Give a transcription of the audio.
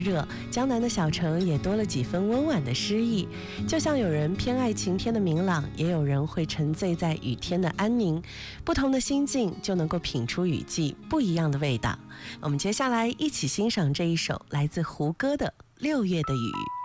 热，江南的小城也多了几分温婉的诗意。就像有人偏爱晴天的明朗，也有人会沉醉在雨天的安宁。不同的心境就能够品出雨季不一样的味道。我们接下来一起欣赏这一首来自胡歌的《6月的雨》。